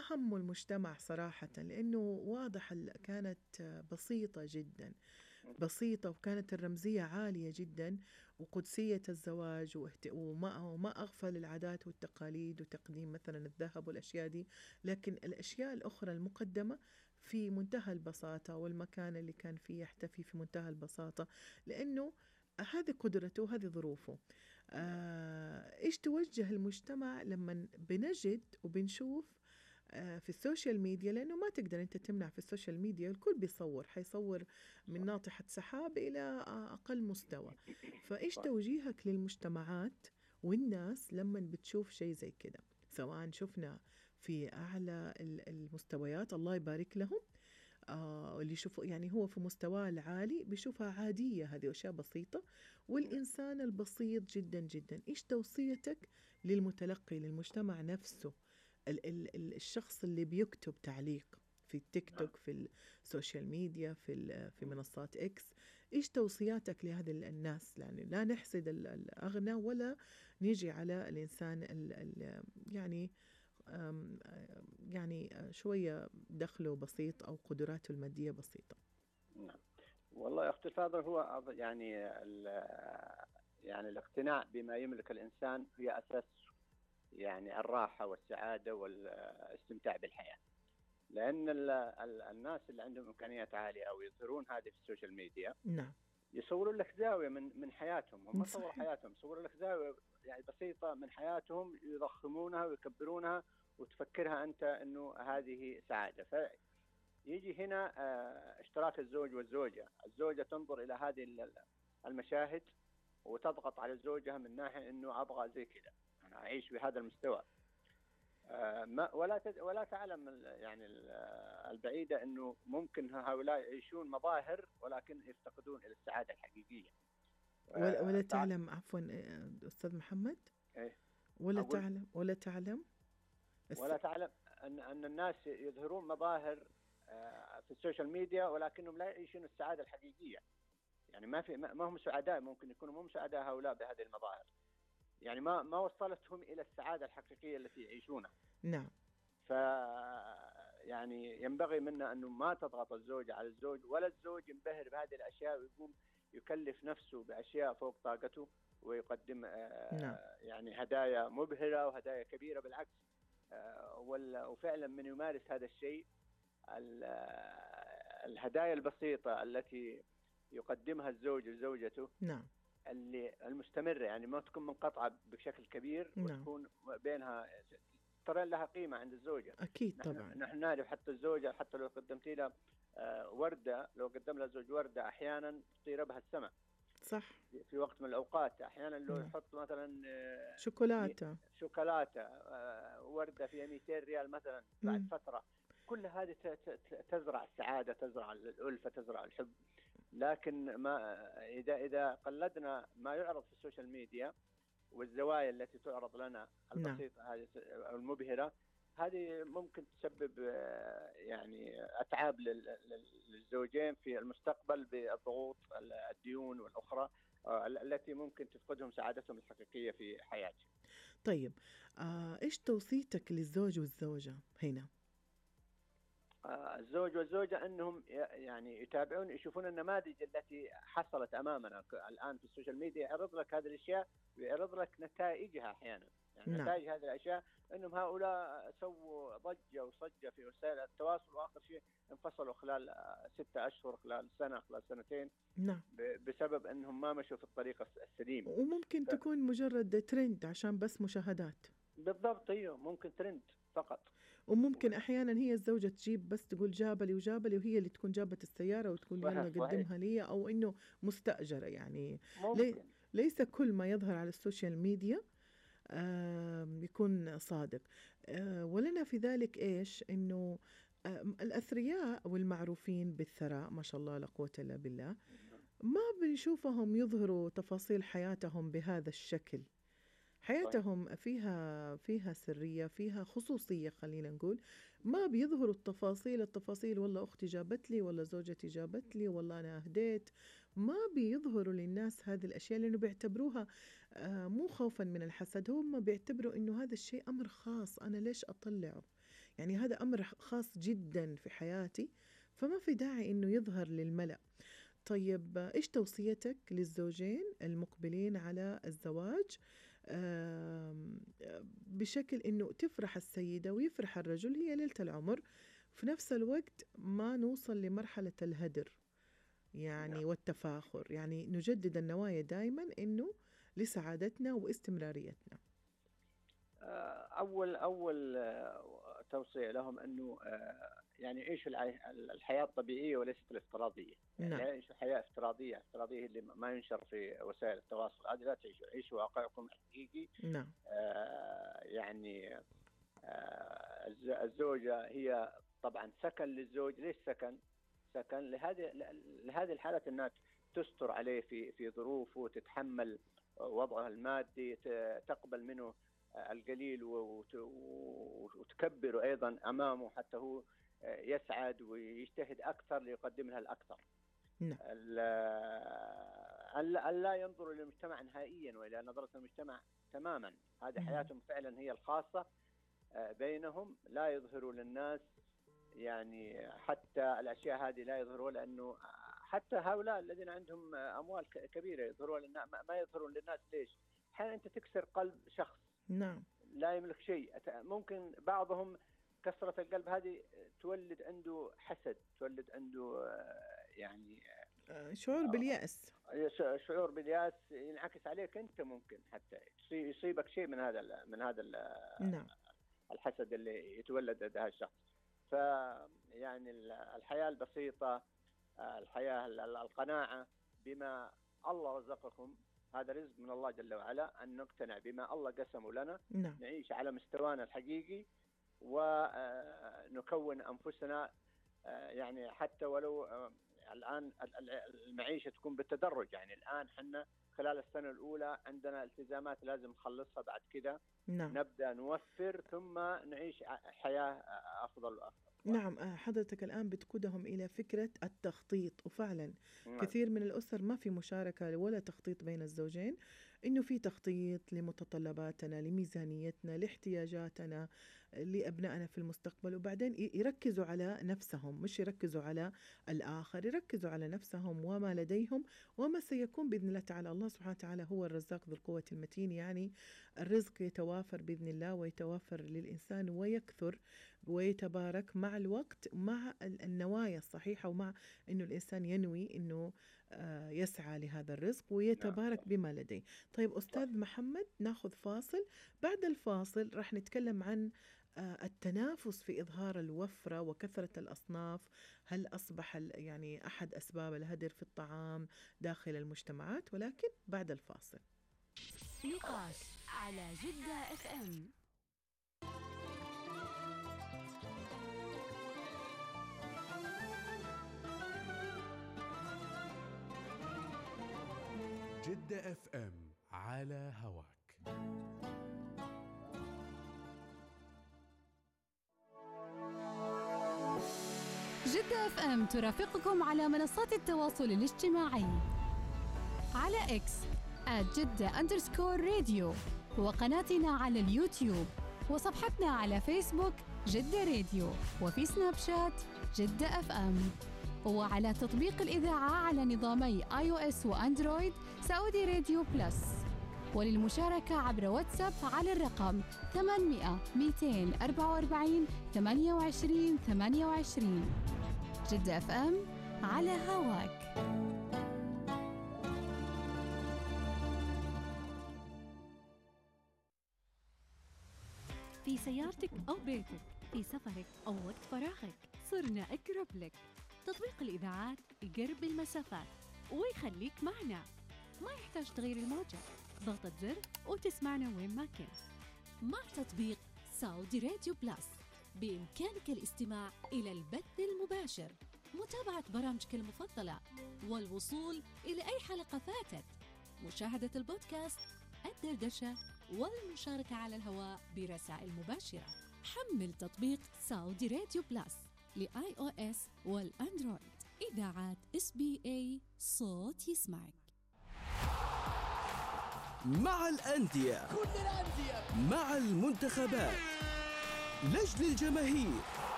أهم المجتمع صراحة، لأنه واضح كانت بسيطة جدا، بسيطة، وكانت الرمزية عالية جدا، وقدسية الزواج وما أغفل العادات والتقاليد وتقديم مثلا الذهب والأشياء دي، لكن الأشياء الأخرى المقدمة في منتهى البساطة، والمكان اللي كان فيه يحتفي في منتهى البساطة، لأنه هذه قدرته وهذه ظروفه. إيش توجه المجتمع لما بنجد وبنشوف في السوشيال ميديا، لأنه ما تقدر أنت تمنع في السوشيال ميديا، الكل بيصور، حيصور من ناطحة سحاب إلى أقل مستوى. فإيش توجيهك للمجتمعات والناس لما بتشوف شيء زي كده، سواء شفنا في أعلى المستويات الله يبارك لهم، اللي يشوفوا يعني هو في مستواه العالي بيشوفها عادية، هذه أشياء بسيطة، والإنسان البسيط جدا جدا، إيش توصيتك للمتلقي، للمجتمع نفسه، الشخص اللي بيكتب تعليق في التيك توك، في السوشيال ميديا، في منصات إكس، إيش توصياتك لهذه الناس؟ يعني لا نحسد الأغنى ولا نيجي على الإنسان يعني يعني شوية دخله بسيط أو قدراته المادية بسيطة. نعم، والله يا أخت الفاضل، هو يعني يعني الاقتناع بما يملك الإنسان هي أساس يعني الراحة والسعادة والاستمتاع بالحياة. لأن الناس اللي عندهم إمكانيات عالية أو يظهرون هذه في السوشيال ميديا، نعم، يصورون لك زاوية من حياتهم، هم صوروا حياتهم، يصورون لك زاوية يعني بسيطة من حياتهم، يضخمونها ويكبرونها وتفكرها أنت أنه هذه سعادة. فيجي هنا اشتراك الزوج والزوجة، الزوجة تنظر إلى هذه المشاهد وتضغط على زوجها من ناحية أنه أبغى زي كذا، أنا أعيش بهذا المستوى. ولا تعلم يعني البعيدة أنه ممكن هؤلاء يعيشون مظاهر ولكن يفتقدون إلى السعادة الحقيقية. ولا تعلم، عفوا أستاذ محمد، إيه؟ ولا تعلم أن الناس يظهرون مظاهر في السوشيال ميديا ولكنهم لا يعيشون السعادة الحقيقية. يعني ما هم سعداء، ممكن يكونوا مو سعداء هؤلاء بهذه المظاهر، يعني ما وصلتهم إلى السعادة الحقيقية التي يعيشونها. نعم. يعني ينبغي منا أنه ما تضغط الزوجة على الزوج، ولا الزوج ينبهر بهذه الأشياء ويقوم يكلف نفسه بأشياء فوق طاقته ويقدم نعم. يعني هدايا مبهرة وهدايا كبيرة. بالعكس، وفعلا من يمارس هذا الشيء، الهدايا البسيطة التي يقدمها الزوج لزوجته، نعم، اللي المستمرة، يعني ما تكون منقطعة بشكل كبير، نعم، وتكون بينها ترى لها قيمة عند الزوجة. أكيد طبعا. نحن نعرف حتى الزوجة، حتى لو قدمت لها وردة، لو قدم لها زوج وردة أحيانا تطير بها السماء. صح. في وقت من الأوقات أحيانا لو يحط مثلا شوكولاتة وردة فيها 200 ريال مثلا، بعد فترة كل هذه تزرع السعادة، تزرع الألفة، تزرع الحب. لكن ما إذا قلدنا ما يعرض في السوشيال ميديا والزوايا التي تعرض لنا البسيطة هذه المبهرة، هذه ممكن تسبب يعني أتعاب للزوجين في المستقبل بالضغوط، الديون والأخرى التي ممكن تفقدهم سعادتهم الحقيقية في حياتهم. طيب، إيش توصيتك للزوج والزوجة هنا؟ الزوج والزوجة أنهم يعني يتابعون، يشوفون النماذج التي حصلت أمامنا الآن في السوشيال ميديا، يعرض لك هذه الأشياء ويعرض لك نتائجها أحيانا. يعني نعم. نتائج هذه الأشياء أنهم هؤلاء سووا ضجة وصجة في وسائل التواصل، وآخر شيء انفصلوا خلال 6 أشهر، خلال سنة، خلال سنتين. نعم. بسبب أنهم ما مشوا في الطريقة السليمة. وممكن تكون مجرد ترند عشان بس مشاهدات. بالضبط، أيوه، ممكن ترند فقط. وممكن أحيانا هي الزوجة تجيب بس تقول جابلي وجابلي، وهي اللي تكون جابت السيارة وتقول يلا قدمها لي، أو إنه مستأجرة. يعني ليس كل ما يظهر على السوشيال ميديا يكون صادق. ولنا في ذلك إيش؟ إنه الأثرياء والمعروفين بالثراء ما شاء الله لا قوة إلا بالله، ما بنشوفهم يظهروا تفاصيل حياتهم بهذا الشكل. حياتهم فيها سرية، فيها خصوصية، خلينا نقول. ما بيظهروا التفاصيل، والله أختي جابت لي، والله زوجتي جابت لي، والله أنا أهديت. ما بيظهروا للناس هذه الأشياء لأنه بيعتبروها مو خوفا من الحسد، هم بيعتبروا إنه هذا الشيء أمر خاص، أنا ليش أطلعه؟ يعني هذا أمر خاص جدا في حياتي، فما في داعي إنه يظهر للملأ. طيب إيش توصيتك للزوجين المقبلين على الزواج بشكل إنه تفرح السيدة ويفرح الرجل، هي ليلة العمر، في نفس الوقت ما نوصل لمرحلة الهدر يعني والتفاخر، يعني نجدد النوايا دائما إنه لسعادتنا واستمراريتنا. أول توصية لهم أنه يعني يعيشوا الحياة الطبيعية وليست الافتراضية. يعني لا يعيشوا حياة افتراضية اللي ما ينشر في وسائل التواصل، هذه لا تعيشوا، عيشوا واقعكم الحقيقي. نعم. يعني الزوجة هي طبعا سكن للزوج. ليش سكن لهذه الحالة، أنها تستر عليه في ظروفه، تتحمل وضعه المادي، تقبل منه القليل وتكبره أيضا أمامه حتى هو يسعد ويجتهد أكثر ليقدم لها الأكثر. أن لا ينظروا للمجتمع نهائيا وإلى نظرة المجتمع تماما. هذه حياتهم فعلا هي الخاصة بينهم، لا يظهروا للناس يعني حتى الأشياء هذه لا يظهروا، لأنه حتى هؤلاء الذين عندهم أموال كبيرة يظهروا ما يظهرون للناس. ليش؟ أحيانا أنت تكسر قلب شخص نعم لا يملك شيء. ممكن بعضهم كسرة القلب هذه تولد عنده حسد، تولد عنده يعني شعور باليأس. شعور باليأس ينعكس عليك أنت، ممكن حتى يصيبك شيء من هذا نعم. الحسد اللي يتولد لدى هذا الشخص. فيعني الحياة البسيطة، الحياة القناعة بما الله رزقكم، هذا رزق من الله جل وعلا، أن نقتنع بما الله قسمه لنا. نعم. نعيش على مستوانا الحقيقي ونكون أنفسنا، يعني حتى ولو الآن المعيشة تكون بالتدرج. يعني الآن حنا خلال السنة الأولى عندنا التزامات لازم نخلصها، بعد كده نعم. نبدأ نوفر ثم نعيش حياة أفضل وأفضل. نعم. حضرتك الآن بتقودهم إلى فكرة التخطيط، وفعلا كثير من الأسر ما في مشاركة ولا تخطيط بين الزوجين، إنه في تخطيط لمتطلباتنا، لميزانيتنا، لاحتياجاتنا، لأبنائنا في المستقبل، وبعدين يركزوا على نفسهم، مش يركزوا على الآخر، يركزوا على نفسهم وما لديهم وما سيكون بإذن الله تعالى. الله سبحانه وتعالى هو الرزاق ذو القوة المتين، يعني الرزق يتوافر بإذن الله ويتوافر للإنسان ويكثر ويتبارك مع الوقت، مع النوايا الصحيحة، ومع إنه الإنسان ينوي إنه يسعى لهذا الرزق ويتبارك بما لديه. طيب أستاذ محمد، ناخذ فاصل، بعد الفاصل راح نتكلم عن التنافس في إظهار الوفرة وكثرة الأصناف. هل أصبح يعني أحد أسباب الهدر في الطعام داخل المجتمعات؟ ولكن بعد الفاصل. نقاش على جدة FM. جدة FM على هواك. جدة FM ترافقكم على منصات التواصل الاجتماعي، على إكس @جدة_راديو، وقناتنا على اليوتيوب، وصفحتنا على فيسبوك جدة راديو، وفي سناب شات جدة FM، وعلى تطبيق الإذاعة على نظامي iOS وأندرويد سعودي راديو بلس. وللمشاركة عبر واتساب على الرقم 800-244-28-28. جدة FM على هواك. في سيارتك أو بيتك، في سفرك أو وقت فراغك، صرنا أقرب لك. تطبيق الإذاعات يقرب المسافات ويخليك معنا، ما يحتاج تغيير الموجة، ضغطة زر وتسمعنا وين ما كنت. مع تطبيق سعودي راديو بلس بإمكانك الاستماع إلى البث المباشر، متابعة برامجك المفضلة، والوصول إلى أي حلقة فاتت، مشاهدة البودكاست، الدردشة، والمشاركة على الهواء برسائل مباشرة. حمل تطبيق سعودي راديو بلس لiOS والأندرويد. إذاعات SBA، صوت يسمعك. مع الأندية، مع المنتخبات، لجل الجماهير.